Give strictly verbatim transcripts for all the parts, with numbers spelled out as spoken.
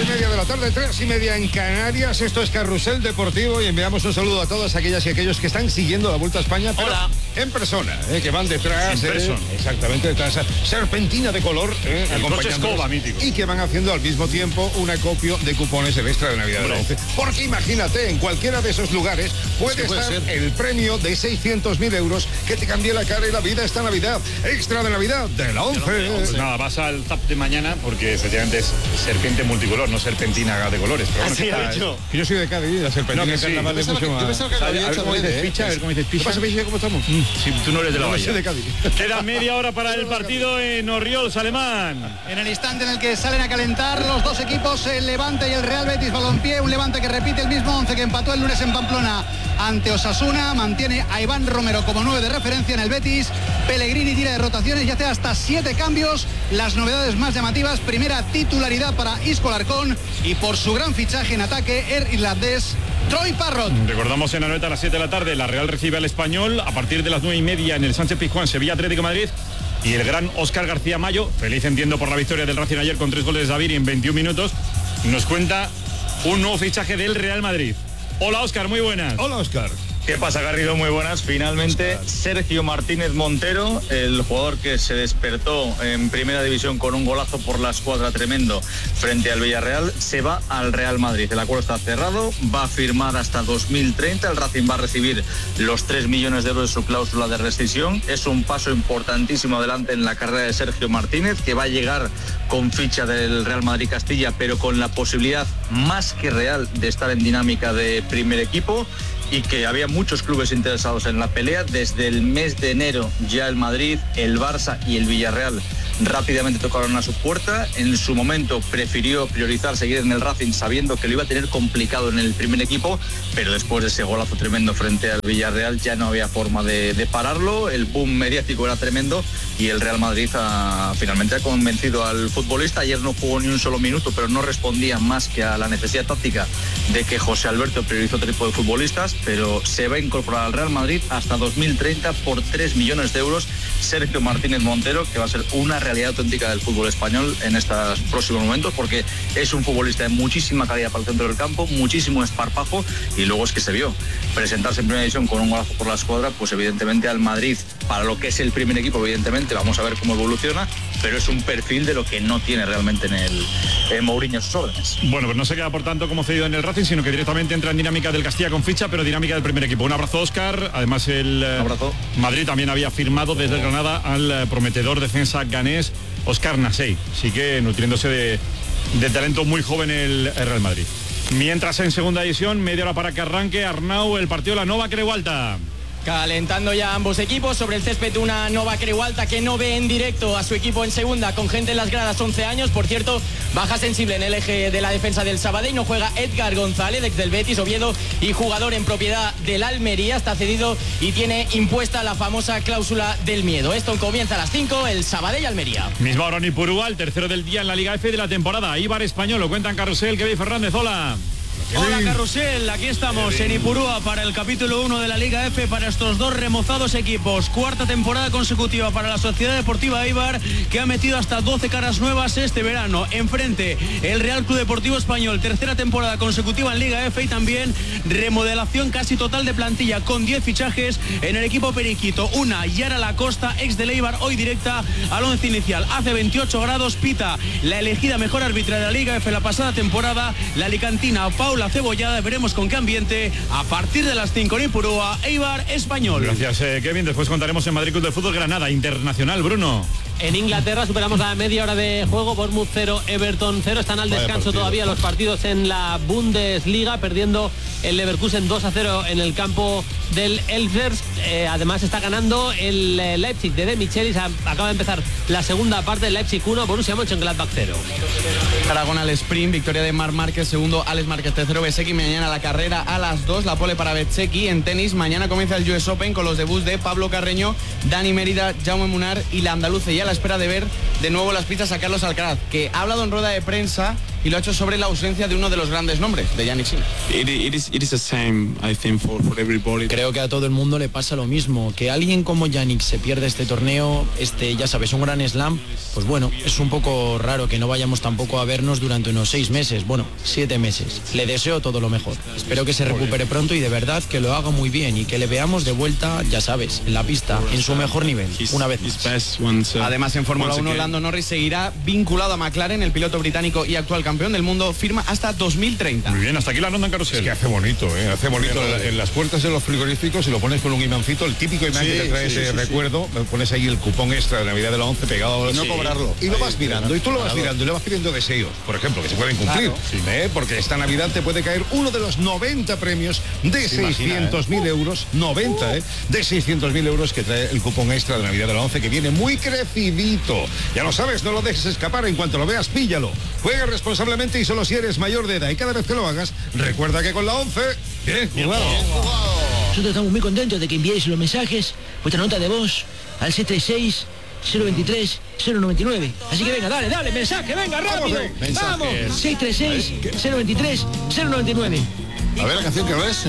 media de la tarde, tres y media en Canarias. Esto es Carrusel Deportivo y enviamos un saludo a todas aquellas y aquellos que están siguiendo la Vuelta a España, pero Hola. en persona, eh, que van detrás, eh, exactamente detrás, serpentina de color, eh, el coche escoba mítico, y que van haciendo al mismo tiempo un acopio de cupones del extra de Navidad de la once. Porque imagínate, en cualquiera de esos lugares puede, puede estar ser. el premio de seiscientos mil euros que te cambie la cara y la vida esta Navidad. Extra de Navidad de la once. Pues nada, vas al Zap de mañana porque efectivamente es serpiente multicolor, no serpentina de colores. Pero bueno, Así está, hecho. Que yo soy de Cádiz, la serpentina no, de carnaval sí. es mucho más. Yo pensaba que lo había hecho. A ver cómo dices picha, a ver cómo dices picha. ¿Qué pasa, picha? ¿Cómo estamos? Mm, si tú no eres de la Bahía. de Cádiz. Queda media hora para el partido en Orriols, Alemán. En el instante en el que salen a calentar los dos equipos, el Levante y el Real Betis Balompié, un Levante que repite el mismo once que empató el lunes en Pamplona ante Osasuna, mantiene a Iván Romero como nueve de referencia en el Betis, Pellegrini tira de rotaciones y hace hasta siete cambios. Las novedades más llamativas: primera titularidad para Isco Alarcón y por su gran fichaje en ataque, el irlandés Troy Parrott. Recordamos en la noche a las siete de la tarde, la Real recibe al Español, a partir de las nueve y media en el Sánchez Pizjuán, Sevilla Atlético de Madrid. Y el gran Óscar García Mayo, feliz entiendo por la victoria del Racing ayer con tres goles de Xavi en veintiún minutos, nos cuenta un nuevo fichaje del Real Madrid. Hola Óscar, muy buenas. Hola Óscar. ¿Qué pasa, Garrido? Muy buenas. Finalmente, Sergio Martínez Montero, el jugador que se despertó en primera división con un golazo por la escuadra tremendo frente al Villarreal, se va al Real Madrid. El acuerdo está cerrado, va a firmar hasta dos mil treinta. El Racing va a recibir los tres millones de euros de su cláusula de rescisión. Es un paso importantísimo adelante en la carrera de Sergio Martínez, que va a llegar con ficha del Real Madrid Castilla, pero con la posibilidad más que real de estar en dinámica de primer equipo. Y que había muchos clubes interesados en la pelea. Desde el mes de enero ya el Madrid, el Barça y el Villarreal rápidamente tocaron a su puerta. En su momento prefirió priorizar seguir en el Racing sabiendo que lo iba a tener complicado en el primer equipo, pero después de ese golazo tremendo frente al Villarreal ya no había forma de, de pararlo. El boom mediático era tremendo y el Real Madrid ha, finalmente ha convencido al futbolista. Ayer no jugó ni un solo minuto, pero no respondía más que a la necesidad táctica de que José Alberto priorizó otro tipo de futbolistas, pero se va a incorporar al Real Madrid hasta dos mil treinta por tres millones de euros. Sergio Martínez Montero, que va a ser una realidad auténtica del fútbol español en estos próximos momentos, porque es un futbolista de muchísima calidad para el centro del campo, muchísimo esparpajo, y luego es que se vio presentarse en primera división con un golazo por la escuadra. Pues evidentemente al Madrid, para lo que es el primer equipo, evidentemente vamos a ver cómo evoluciona, pero es un perfil de lo que no tiene realmente en el en Mourinho a sus órdenes. Bueno, pues no se queda por tanto como cedido en el Racing, sino que directamente entra en dinámica del Castilla con ficha, pero dinámica del primer equipo. Un abrazo, Óscar. Además el abrazo. Madrid también había firmado desde el Granada al prometedor defensa ganés Óscar Nasey, así que nutriéndose de, de talento muy joven el, el Real Madrid. Mientras en segunda división, media hora para que arranque Arnau el partido de la Nova Creualta. Calentando ya ambos equipos sobre el césped, una Nova Creualta que no ve en directo a su equipo en segunda, con gente en las gradas, once años. Por cierto, baja sensible en el eje de la defensa del Sabadell. No juega Edgar González, ex del Betis, Oviedo y jugador en propiedad del Almería. Está cedido y tiene impuesta la famosa cláusula del miedo. Esto comienza a las cinco, el Sabadell-Almería. Misma hora en Ipurúa, el tercero del día en la Liga F de la temporada. Ibar Español, lo cuentan Carrusel, Kevin Fernández, hola. Hola Carrusel, aquí estamos en Ipurúa para el capítulo uno de la Liga F para estos dos remozados equipos. Cuarta temporada consecutiva para la Sociedad Deportiva Eibar, que ha metido hasta doce caras nuevas este verano. Enfrente, el Real Club Deportivo Español, tercera temporada consecutiva en Liga F y también remodelación casi total de plantilla con diez fichajes en el equipo periquito. Una, Yara Lacosta, ex del Eibar, hoy directa al once inicial. Hace veintiocho grados, pita la elegida mejor árbitra de la Liga F la pasada temporada, la alicantina Paula Cebollada. Veremos con qué ambiente a partir de las cinco en Ipurúa, Eibar Español. Gracias, eh, Kevin. Después contaremos en Madrid Club de Fútbol Granada Internacional. Bruno. En Inglaterra superamos la media hora de juego. Bournemouth cero, Everton cero. Están al descanso todavía los partidos en la Bundesliga, perdiendo el Leverkusen dos a cero en el campo del Elfers. Eh, además está ganando el eh, Leipzig de De Michelis. Acaba de empezar la segunda parte. El Leipzig uno, Borussia Mönchengladbach cero. Aragón al sprint, victoria de Marc Márquez, segundo Alex Márquez, tercero Bezzecchi. Mañana la carrera a las dos, la pole para Bezzecchi. En tenis, mañana comienza el U S Open con los debuts de Pablo Carreño, Dani Mérida, Jaume Munar y la andaluza, y a la espera de ver de nuevo las pistas a Carlos Alcaraz, que ha hablado en rueda de prensa y lo ha hecho sobre la ausencia de uno de los grandes nombres, de Jannik Sinner. Creo que a todo el mundo le pasa lo mismo, que alguien como Jannik se pierde este torneo, este, ya sabes, un gran slam, pues bueno, es un poco raro que no vayamos tampoco a vernos durante unos seis meses, bueno, siete meses. Le deseo todo lo mejor. Espero que se recupere pronto y de verdad que lo haga muy bien y que le veamos de vuelta, ya sabes, en la pista, en su mejor nivel, una vez más. Además, en Fórmula uno, Lando Norris seguirá vinculado a McLaren, el piloto británico y actual campeón del mundo, firma hasta dos mil treinta. Muy bien, hasta aquí la ronda en carrusel. Es que hace bonito, ¿eh? Hace bonito en, en las puertas de los frigoríficos y lo pones con un imancito, el típico imán sí, que te trae sí, ese sí, recuerdo, sí. Pones ahí el cupón extra de Navidad de la once pegado y no sí. cobrarlo. Y lo vas mirando, y tú lo vas mirando y le vas pidiendo deseos, por ejemplo, que se pueden cumplir, claro. sí. ¿eh? Porque esta Navidad te puede caer uno de los noventa premios de seiscientos mil ¿eh? euros, noventa, ¿eh? De seiscientos mil euros que trae el cupón extra de Navidad de la once, que viene muy crecidito. Ya lo sabes, no lo dejes escapar, en cuanto lo veas, píllalo. Juega responsablemente y solo si eres mayor de edad, y cada vez que lo hagas, recuerda que con la once, bien jugado. Bien jugado. Nosotros estamos muy contentos de que enviéis los mensajes, vuestra nota de voz, al seis tres seis, cero veintitrés, cero noventa y nueve. Así que venga, dale, dale, mensaje, venga, rápido. Vamos, vamos. seis tres seis, cero veintitrés, cero noventa y nueve. A ver la canción que ves.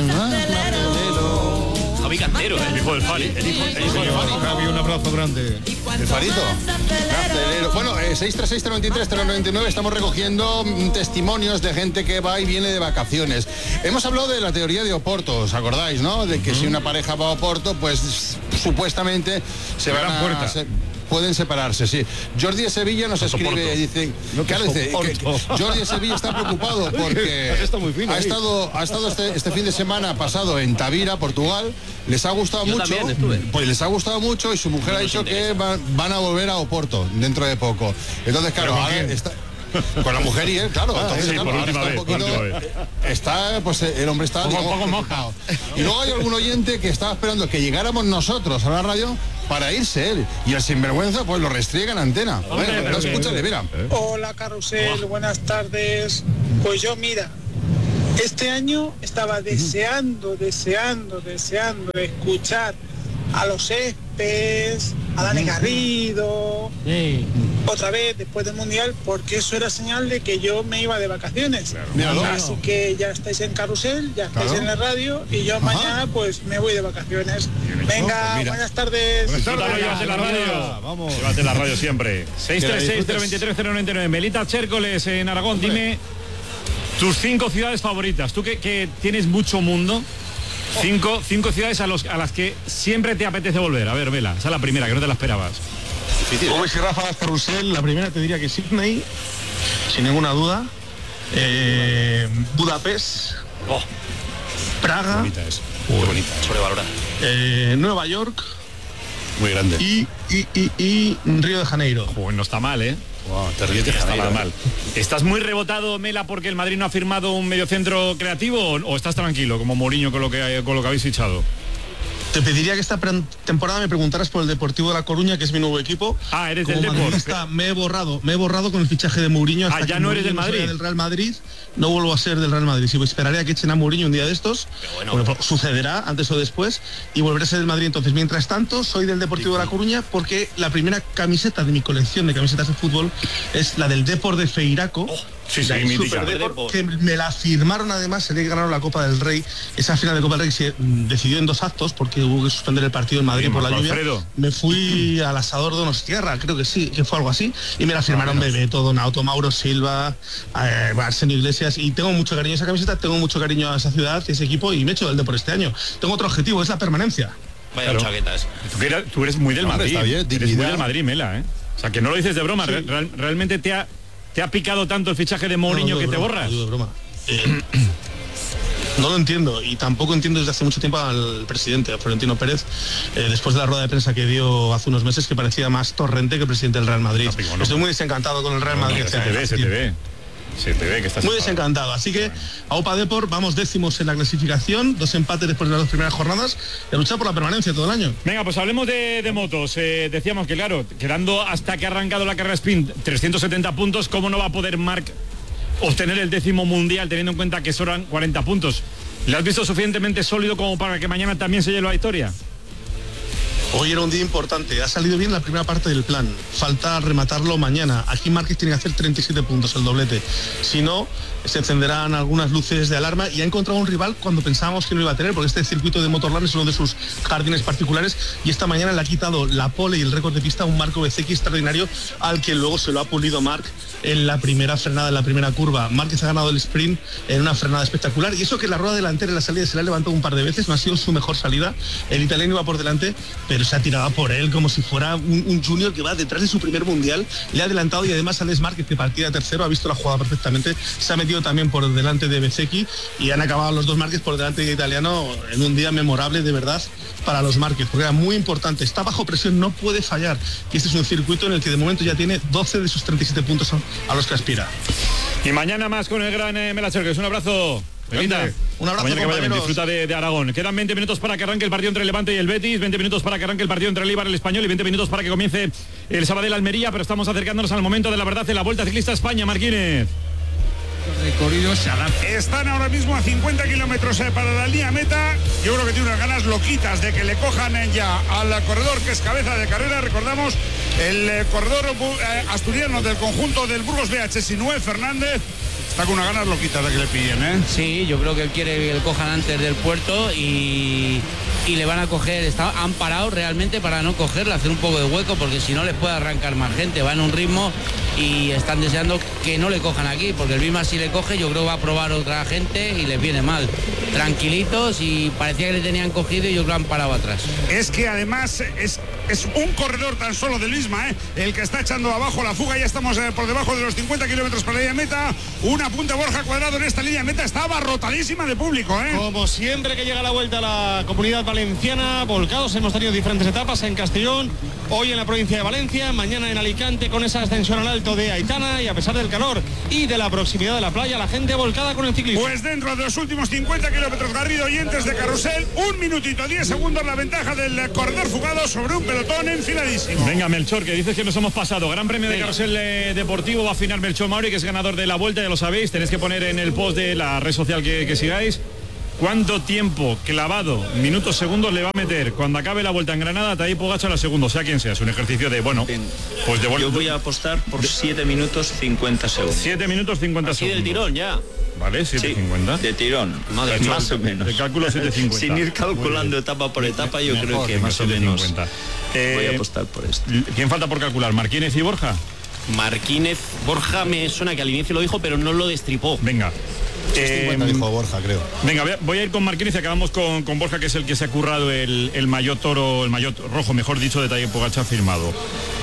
Javi Cantero, el hijo del Fari. El hijo, el hijo del Fari. Javi, un abrazo grande. El Farito. Bueno, eh, seis tres seis, cero veintitrés, cero noventa y nueve, estamos recogiendo mm, testimonios de gente que va y viene de vacaciones. Hemos hablado de la teoría de Oporto, ¿os acordáis, no? De que uh-huh. si una pareja va a Oporto, pues supuestamente se van a... Se, pueden separarse, sí. Jordi de Sevilla nos escribe, dice, no claro, dice que, que Jordi de Sevilla está preocupado porque ha estado, ha estado este, este fin de semana pasado en Tavira, Portugal, les ha gustado Yo mucho, pues les ha gustado mucho y su mujer no ha dicho que van, van a volver a Oporto dentro de poco. Entonces, claro, ahora está... Con la mujer y él, claro. Ah, entonces, sí, claro, por ahora última está vez, un poquito, vez. está, pues el hombre está un poco mojado. Y luego hay algún oyente que estaba esperando que llegáramos nosotros a la radio para irse él. Y el sinvergüenza, pues lo restriega en antena. Hombre, bueno, no escúchale, mira. Hola, Carrusel, buenas tardes. Pues yo, mira, este año estaba deseando, deseando, deseando escuchar a los Céspedes, a Dani Garrido, sí. otra vez después del Mundial, porque eso era señal de que yo me iba de vacaciones. Claro. Así que ya estáis en Carrusel, ya estáis claro. en la radio y yo Ajá. mañana pues me voy de vacaciones. Venga, pues buenas tardes. Buenas tardes, llévate la radio. Vamos. Llévate la radio siempre. seis tres seis, cero veintitrés, cero noventa y nueve. Melita Chércoles en Aragón, Hombre. Dime tus cinco ciudades favoritas. Tú que, que tienes mucho mundo. Cinco, cinco ciudades a, los, a las que siempre te apetece volver. A ver, Vela, esa es la primera, que no te la esperabas. Como si Rafa Carrusel, la primera te diría que Sydney, sin ninguna duda. Eh, Budapest. Oh. Praga. Bonita es. Muy bonita. Sobrevalorada. Eh, Nueva York. Muy grande. Y, y, y, y Río de Janeiro. Joder, no está mal, ¿eh? Wow, te ríes de Janeiro. Está mal. ¿Estás muy rebotado, Mela, porque el Madrid no ha firmado un mediocentro creativo o, o estás tranquilo, como Mourinho, con lo que, con lo que habéis fichado? Te pediría que esta temporada me preguntaras por el Deportivo de La Coruña, que es mi nuevo equipo. Ah, eres Como del Deportivo. Me he borrado, me he borrado con el fichaje de Mourinho. Hasta ah, ya no eres del Madrid. Del Real Madrid, no vuelvo a ser del Real Madrid. Si sí, esperaré a que echen a Mourinho un día de estos. Bueno, bueno, sucederá antes o después y volveré a ser del Madrid. Entonces, mientras tanto, soy del Deportivo sí, de La Coruña porque la primera camiseta de mi colección de camisetas de fútbol es la del Depor de Feiraco. Oh. Sí, sí, mítica. Que me la firmaron además el día que ganaron la Copa del Rey. Esa final de Copa del Rey se decidió en dos actos porque hubo que suspender el partido en Madrid sí, por la lluvia. Alfredo. Me fui al asador Donostierra, creo que sí, que fue algo así, y me la firmaron ah, Bebeto, Donato, Mauro Silva, eh, Arsenio Iglesias, y tengo mucho cariño a esa camiseta, tengo mucho cariño a esa ciudad y ese equipo, y me he hecho del de por este año. Tengo otro objetivo, es la permanencia. Vaya claro. chaquetas. Tú eres, tú eres muy del no, Madrid, bien, eres muy del Madrid, Mela, ¿eh? O sea, que no lo dices de broma, sí. Real, realmente te ha... ¿Te ha picado tanto el fichaje de Mourinho no, no, que broma, te borras? No, no, broma. Eh, no lo entiendo y tampoco entiendo desde hace mucho tiempo al presidente, a Florentino Pérez, eh, después de la rueda de prensa que dio hace unos meses, que parecía más Torrente que presidente del Real Madrid. No, pico, no, Estoy muy desencantado con el Real Madrid. No, se te ve, se te ve. Se te ve que estás muy desencantado, así que a Opa Depor vamos décimos en la clasificación, dos empates después de las dos primeras jornadas y a luchar por la permanencia todo el año. Venga, pues hablemos de, de motos. Eh, decíamos que claro, quedando hasta que ha arrancado la carrera sprint trescientos setenta puntos, ¿cómo no va a poder Marc obtener el décimo mundial teniendo en cuenta que sobran cuarenta puntos? ¿Le has visto suficientemente sólido como para que mañana también se lleve la victoria? Hoy era un día importante, ha salido bien la primera parte del plan, falta rematarlo mañana. Aquí Márquez tiene que hacer treinta y siete puntos, el doblete. Si no, se encenderán algunas luces de alarma y ha encontrado un rival cuando pensábamos que no iba a tener, porque este circuito de Motorland es uno de sus jardines particulares y esta mañana le ha quitado la pole y el récord de pista a un Marco Bezzecchi extraordinario al que luego se lo ha pulido Marc en la primera frenada, en la primera curva. Márquez ha ganado el sprint en una frenada espectacular y eso que la rueda delantera en la salida se la ha levantado un par de veces, no ha sido su mejor salida, el italiano iba por delante, pero se ha tirado por él como si fuera un, un junior que va detrás de su primer mundial, le ha adelantado y además Alex Márquez, que partía tercero, ha visto la jugada perfectamente, se ha metido también por delante de Bezzecchi y han acabado los dos Márquez por delante de italiano en un día memorable de verdad para los Márquez, porque era muy importante, está bajo presión, no puede fallar y este es un circuito en el que de momento ya tiene doce de sus treinta y siete puntos a los que aspira. Y mañana más con el gran eh, Melacher, que es un abrazo. Linda. Un abrazo, mañana que vaya bien, compañeros. disfruta de, de Aragón. Quedan veinte minutos para que arranque el partido entre el Levante y el Betis, veinte minutos para que arranque el partido entre el Eibar y el Español y veinte minutos para que comience el Sabadell Almería, pero estamos acercándonos al momento de la verdad de la Vuelta Ciclista España. Martínez. Recorrido se adapta. Están ahora mismo a cincuenta kilómetros eh, para la línea meta. Yo creo que tiene unas ganas loquitas de que le cojan eh, ya al corredor que es cabeza de carrera. Recordamos el eh, corredor eh, asturiano del conjunto del Burgos B H, Sinué Fernández. Está con unas ganas loquitas de que le pillen, ¿eh? Sí, yo creo que él quiere que le cojan antes del puerto y, y le van a coger. Está, han parado realmente para no cogerle, hacer un poco de hueco, porque si no les puede arrancar más gente. Va en un ritmo y están deseando que no le cojan aquí, porque el Bima si le coge, yo creo que va a probar otra gente y les viene mal. Tranquilitos y parecía que le tenían cogido y yo creo que han parado atrás. Es que además es, es un corredor tan solo del Bima, ¿eh? El que está echando abajo la fuga. Ya estamos eh, por debajo de los cincuenta kilómetros para la línea meta. Una punta Borja Cuadrado en esta línea meta, está abarrotadísima de público, ¿eh? Como siempre que llega la vuelta a la Comunidad Valenciana, volcados, hemos tenido diferentes etapas en Castellón, hoy en la provincia de Valencia, mañana en Alicante con esa ascensión al alto de Aitana y a pesar del calor y de la proximidad de la playa, la gente volcada con el ciclismo. Pues dentro de los últimos cincuenta kilómetros, Garrido, oyentes de carrusel, un minutito, diez segundos la ventaja del corredor fugado sobre un pelotón enfiladísimo. Venga, Melchor, que dices que nos hemos pasado. Gran premio de carrusel eh, deportivo, va a afinar Melchor Mauri, que es ganador de la vuelta, ya lo sabéis. Tenéis que poner en el post de la red social que, que sigáis cuánto tiempo clavado, minutos, segundos le va a meter cuando acabe la vuelta en Granada Tadej Pogačar a la segunda, o sea quien sea. Es un ejercicio de, bueno, pues de vuelta. Yo voy a apostar por siete minutos cincuenta segundos. siete minutos cincuenta Así segundos. del tirón ya. Vale, siete cincuenta. Sí, de tirón, Madre más mía. o menos. De cálculo siete cincuenta. Sin ir calculando etapa por etapa, yo Mejor, creo que venga, más o menos siete cincuenta. Eh, voy a apostar por esto. ¿Quién falta por calcular? ¿Marquínez y Borja? Marquínez, Borja me suena que al inicio lo dijo, pero no lo destripó. Venga. Eh, dijo Borja, creo. Venga, voy a ir con Marquínez y acabamos con, con Borja, que es el que se ha currado el, el maillot toro, el maillot rojo, mejor dicho, de Tadej Pogačar firmado.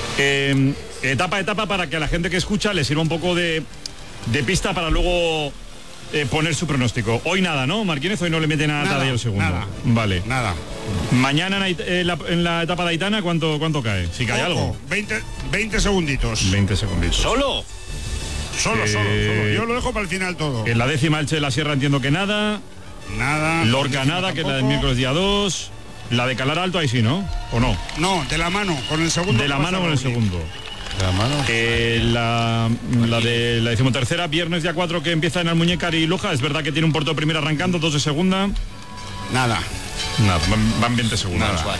Eh, etapa a etapa para que a la gente que escucha le sirva un poco de, de pista para luego eh, poner su pronóstico. Hoy nada, ¿no? Marquínez hoy no le mete nada, Nada, a Tadej el segundo. nada. Vale. Nada. Mañana en, en, la, en la etapa de Aitana, ¿cuánto, cuánto cae? Si cae Ojo, algo. veinte, veinte segunditos. veinte segunditos. ¿Solo? Solo, Eh, solo, solo. Yo lo dejo para el final todo. En la décima Elche de la Sierra entiendo que nada. Nada. Lorca nada, que es la del miércoles día dos. La de Calar Alto ahí sí, ¿no? ¿O no? No, de la mano, con el segundo. De la que mano pasa con el Raúl. segundo. La mano. Eh, la, la de la decimotercera, viernes día cuatro, que empieza en Almuñécar y Loja. Es verdad que tiene un puerto de primera arrancando, dos de segunda. Nada. Nada, van, van veinte segundos. Nada.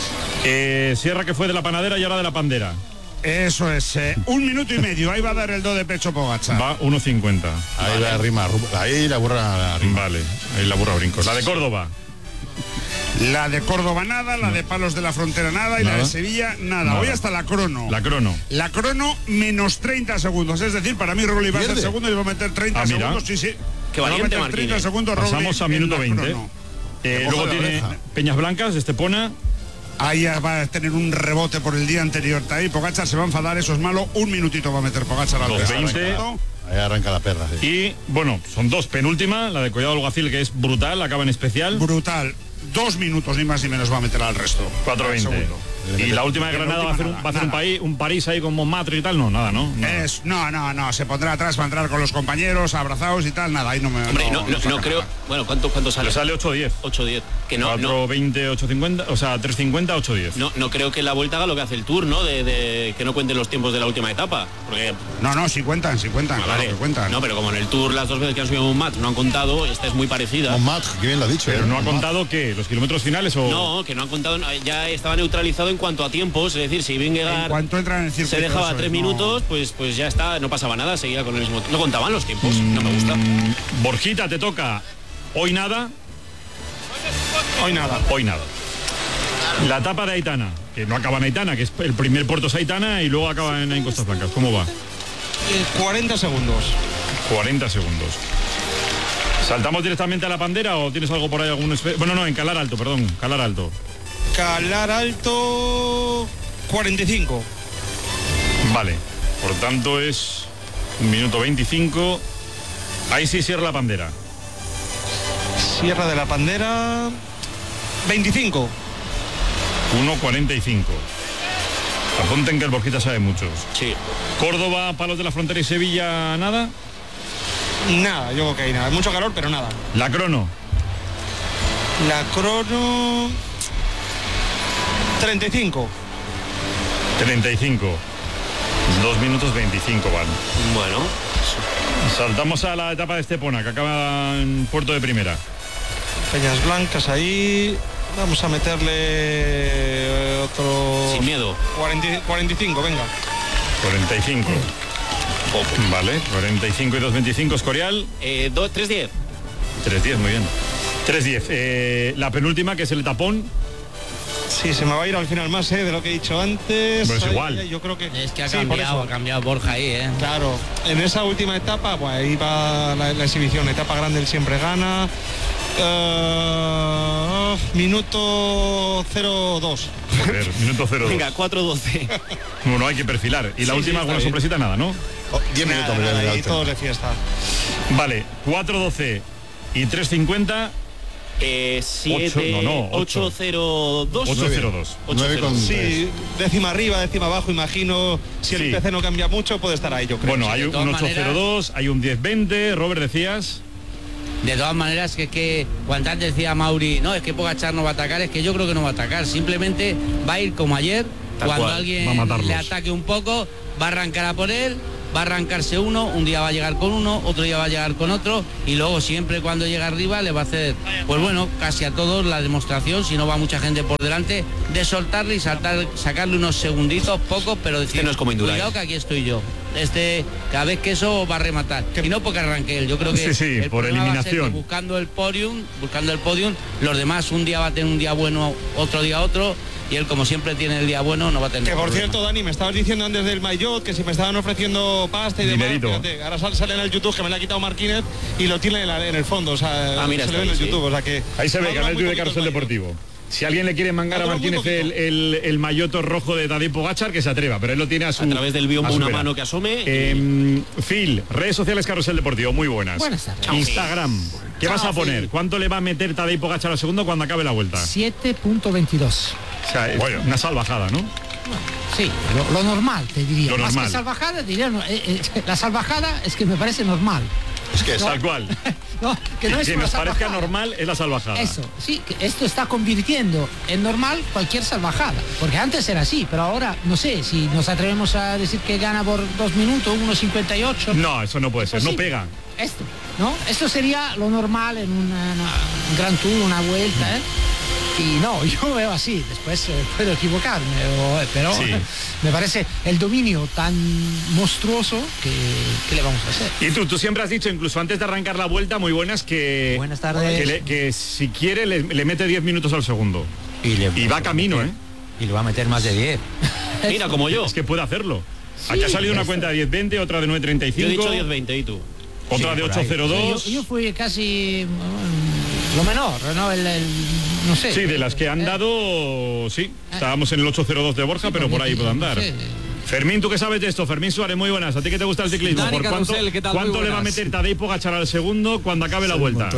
Eh, Sierra, que fue de la panadera y ahora de la pandera. Eso es, eh, un minuto y medio. Ahí va a dar el do de pecho Pogačar. Va uno cincuenta. Ahí vale. la rima, ahí la burra la rima. Vale, ahí la burra brincos. La de Córdoba. La de Córdoba nada, la de Palos de la Frontera nada y Nada. la de Sevilla nada. Nada. Hoy hasta la crono. La crono. La crono menos treinta segundos. Es decir, para mí Rolly va a ser ¿Pierde? segundo y va a meter treinta Ah, mira. segundos. Sí, sí. Qué Va a valiente, meter treinta Marquínez. segundos Rolly Pasamos a en minuto la veinte. crono. Eh, Que luego coja la tiene oreja. Peñas Blancas, Estepona. Ahí ya va a tener un rebote por el día anterior. Ahí Pogačar se va a enfadar, eso es malo. Un minutito va a meter Pogačar al dos veinte. Ahí arranca la perra, sí. Y bueno, son dos. Penúltima, la de Collado Alguacil, que es brutal, acaba en especial. Brutal. Dos minutos ni más ni menos va a meter al resto. cuatro veinte. Segundo. Y la última de Y la Granada va a hacer un, última va a hacer un, nada, país, un París ahí con Montmartre y tal. No, nada, ¿no? Nada. Es, no, no, no, se pondrá atrás, va a entrar con los compañeros, abrazados y tal, nada, ahí no me... Hombre, no, no, no saca creo. nada. Bueno, ¿cuánto, cuánto sale? Le sale ocho diez. ocho diez. Que no, cuatro veinte, ocho cincuenta, o sea, tres cincuenta, ocho diez. No, no creo que la Vuelta haga lo que hace el Tour, ¿no? De, de que no cuenten los tiempos de la última etapa. Porque... No, no, sí cuentan, sí cuentan, Ah, claro vale. que cuentan. No, pero como en el Tour las dos veces que han subido Montmartre no han contado, esta es muy parecida. Montmartre, que bien lo ha dicho. Pero ¿eh? no ha contado qué, los kilómetros finales o... No, que no han contado, ya estaba neutralizado en cuanto a tiempos, es decir, si Vingegaard En cuanto entran en el circuito, se dejaba eso tres es, minutos, pues pues ya está, no pasaba nada, seguía con el mismo. No contaban los tiempos, no me gusta. Borjita, te toca. Hoy nada. Hoy nada. Hoy nada. La etapa de Aitana, que no acaba en Aitana, que es el primer puerto es Aitana y luego acaba en, en Costas Blancas. ¿Cómo va? cuarenta segundos. cuarenta segundos. ¿Saltamos directamente a la Pandera o tienes algo por ahí? Algún espe- bueno, no, en Calar Alto, perdón, Calar Alto. Calar Alto, cuarenta y cinco. Vale, por tanto es un minuto veinticinco. Ahí sí cierra la Pandera. Sierra de la Pandera, veinticinco. uno cuarenta y cinco. Apunten que el Borjita sabe muchos. Sí. Córdoba, Palos de la Frontera y Sevilla, nada. Nada, yo creo que hay nada. Mucho calor, pero nada. La crono. La crono, treinta y cinco. treinta y cinco. dos minutos veinticinco van. Bueno. Saltamos a la etapa de Estepona, que acaba en Puerto de Primera. Peñas Blancas ahí. Vamos a meterle eh, otro... Sin miedo. cuarenta, cuarenta y cinco, venga. cuarenta y cinco. Vale, cuarenta y cinco y dos veinticinco, Escorial. Eh, tres diez. tres diez, muy bien. tres diez. Eh, la penúltima, que es el tapón. Sí, se me va a ir al final más eh, de lo que he dicho antes. Pero es Ay, igual. ay, yo creo que Es que ha sí, por cambiado, eso. ha cambiado Borja ahí, ¿eh? Claro, en esa última etapa, pues ahí va la, la exhibición. Etapa grande, él siempre gana. Uh, minuto cero dos. Joder, minuto cero dos. Venga, cuatro doce. Bueno, hay que perfilar. Y la Sí, última, sí, está alguna bien. sorpresita, nada, ¿no? diez Nada, minutos, nada, Miguel, ahí alto. todos de fiesta. Vale, cuatro doce y tres cincuenta. Eh, siete, Ocho, no, no, ocho. ocho cero dos. ocho cero dos. nueve con Sí, décima arriba, décima abajo, imagino. Si el Sí. I P C no cambia mucho, puede estar ahí, yo creo. Bueno, Sí, hay de un todas ocho cero dos, hay un diez veinte. Robert, decías. De todas maneras, que es que cuando antes decía Mauri, no, es que Pogačar no va a atacar, es que yo creo que no va a atacar, simplemente va a ir como ayer, Tal cuando cual, va a alguien matarlos. le ataque un poco, va a arrancar a por él, va a arrancarse uno, un día va a llegar con uno, otro día va a llegar con otro, y luego siempre cuando llega arriba le va a hacer, pues bueno, casi a todos la demostración, si no va mucha gente por delante, de soltarle y saltar, sacarle unos segunditos, pocos, pero decir, Este no es como Indurain. cuidado que aquí estoy yo. Este, cada vez que eso va a rematar. Y no porque arranque él, yo creo que Sí, sí, el por problema va a ser que eliminación. buscando el podium, buscando el podium, los demás un día va a tener un día bueno, otro día otro, y él como siempre tiene el día bueno no va a tener Que por problema. cierto, Dani, me estabas diciendo antes del Maillot que si me estaban ofreciendo pasta y demás. Dinerito. Fíjate, ahora sal- sale en el YouTube que me la ha quitado Marquínez y lo tiene en, la- en el fondo. O sea, Ah, mira, se le está ve en el ahí, sí. YouTube. O sea que. Ahí se ve, Madura canal muy de poquito Carrusel el Maillot. Deportivo. Si alguien le quiere mangar a Madura muy Martínez el, poquito. el, el mayoto rojo de Tadej Pogačar, que se atreva, pero él lo tiene a su A través del biombo a su una vera. mano que asome. Eh, Phil, redes sociales Carrusel Deportivo, muy buenas. Buenas tardes. Instagram, ¿qué vas a poner? ¿Cuánto le va a meter Tadej Pogačar al segundo cuando acabe la vuelta? siete punto veintidós. O sea, es una salvajada, ¿no? Sí, lo, lo normal, te diría. Lo Más normal. que salvajada, diría, no, eh, eh, la salvajada es que me parece normal. Es que es No. Tal cual. No, que no que es que una nos parezca salvajada. normal es la salvajada. Eso, sí, que esto está convirtiendo en normal cualquier salvajada. Porque antes era así, pero ahora, no sé, si nos atrevemos a decir que gana por dos minutos, uno cincuenta y ocho. No, eso no puede ser, Pues no sí. pega. Esto, ¿no? Esto sería lo normal en una, una- un Gran Tour, una vuelta, ¿eh? Y no, yo veo así, después eh, puedo equivocarme, o- pero Sí. me parece el dominio tan monstruoso que, que le vamos a hacer. Y tú, tú siempre has dicho, incluso antes de arrancar la vuelta, muy buenas, que, Buenas tardes. que, le- que si quiere le, le mete diez minutos al segundo. Y, le, Y va camino, ¿eh? y le va a meter más de diez. Mira, como yo. Es que puede hacerlo. Aquí ha salido una cuenta de diez veinte, otra de nueve treinta y Yo he cinco. dicho diez veinte y tú. Otra Sí, de por ocho ahí. cero dos. Yo, yo fui casi mm, lo menor, ¿no? El, el- no sé. Sí, de las que han dado, sí. Estábamos en el ocho cero dos de Borja, Sí, pero por porque- ahí puede andar. sí. Fermín, ¿tú qué sabes de esto? Fermín Suárez, muy buenas. ¿A ti que te gusta el ciclismo? Dani ¿Por cuánto, Carrusel, ¿qué tal? Muy cuánto le va a buenas. meter Tadej Pogačar al segundo cuando acabe la vuelta?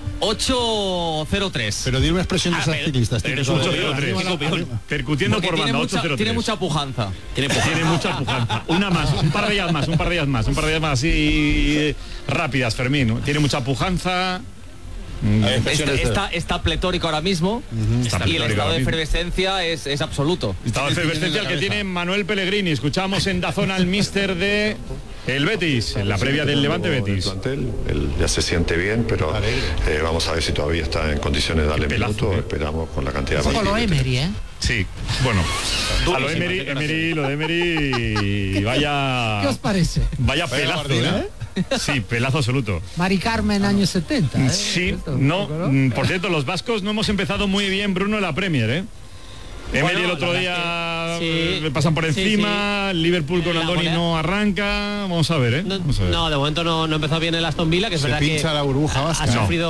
ocho cero tres. Pero dime una expresión de Ah, esas pero- ciclistas. pero tío, es que un son- ocho cero tres. Arriba, arriba. Percutiendo Porque por tiene banda, mucha, ocho cero tres. tiene mucha pujanza. Tiene Tiene mucha pujanza. Una más, un par de ellas más, un par de ellas más, un par de ellas más así eh, rápidas, Fermín. ¿no? Tiene mucha pujanza. Está, está, está pletórico ahora mismo uh-huh. está y el estado de efervescencia es, es absoluto. Estado de efervescencia el que tiene Manuel Pellegrini. Escuchamos en Dazón al míster de el Betis, en la previa del Levante Betis. Él ya se siente bien, pero eh, vamos a ver si todavía está en condiciones de darle minutos. ¿eh? Esperamos con la cantidad de partidos. Lo Emery, ¿eh? Sí, bueno, a lo Emery, Emery, lo de Emery, vaya... ¿Qué os parece? Vaya pelazo, ¿eh? Sí, pelazo absoluto. Mari Carmen, años setenta, ¿eh? Sí, no, por cierto, los vascos no hemos empezado muy bien, Bruno, en la Premier, ¿eh? Emery bueno, el otro día que, sí, pasan por encima, sí, sí. Liverpool con Andoni no arranca, vamos a ver, ¿eh? No, vamos a ver. no de momento no, no empezó bien el Aston Villa, que es Se verdad pincha que la burbuja vasca. ha, ha sufrido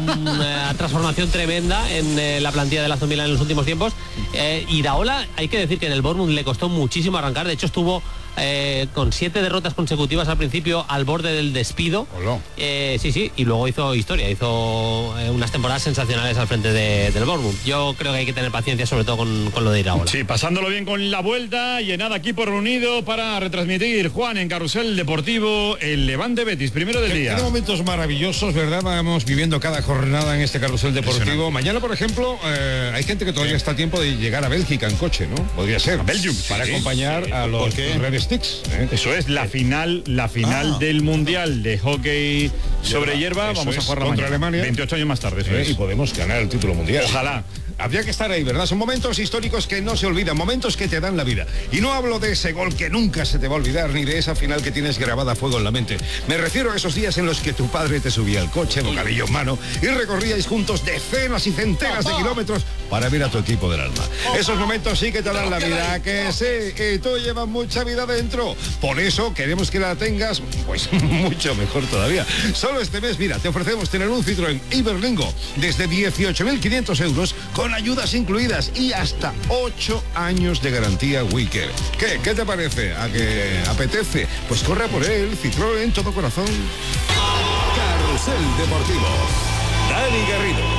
una transformación tremenda en eh, la plantilla del Aston Villa en los últimos tiempos. Eh, Iraola, hay que decir que en el Bournemouth le costó muchísimo arrancar, de hecho estuvo eh, con siete derrotas consecutivas al principio al borde del despido. Eh, sí, sí, y luego hizo historia, hizo eh, unas temporadas sensacionales al frente de, del Bournemouth. Yo creo que hay que tener paciencia, sobre todo con, con lo de Iraola. Sí, pasándolo bien con la vuelta y en nada equipo reunido para retransmitir, Juan, en Carrusel Deportivo, el Levante Betis, primero del día. Qué momentos maravillosos, ¿verdad? Vamos viviendo cada jornada en este Carrusel Deportivo. Mañana, por ejemplo, eh, hay gente que todavía está a tiempo de llegar a Bélgica en coche, ¿no? Podría ser. A Belgium. Para sí, acompañar sí, a los Red Sticks. ¿eh? Eso es la final, la final ah. del Mundial de Hockey sobre hierba. Vamos a jugar contra mañana. Alemania. veintiocho años más tarde, eso ¿Eh? es. Y podemos ganar el título mundial. Ojalá. Habría que estar ahí, ¿verdad? Son momentos históricos que no se olvidan, momentos que te dan la vida. Y no hablo de ese gol que nunca se te va a olvidar, ni de esa final que tienes grabada a fuego en la mente. Me refiero a esos días en los que tu padre te subía al coche, bocadillo en mano, y recorríais juntos decenas y centenas de kilómetros para ver a tu equipo del alma. Esos momentos sí que te dan la vida, que sé, y tú llevas mucha vida dentro. Por eso queremos que la tengas, pues mucho mejor todavía. Solo este mes, mira, te ofrecemos tener un Citroën Iberlingo desde dieciocho mil quinientos euros con ayudas incluidas y hasta ocho años de garantía Wicker. ¿Qué? ¿Qué te parece? ¿A que apetece? Pues corre por él, Citroën, todo corazón. Carrusel Deportivo. Dani Garrido.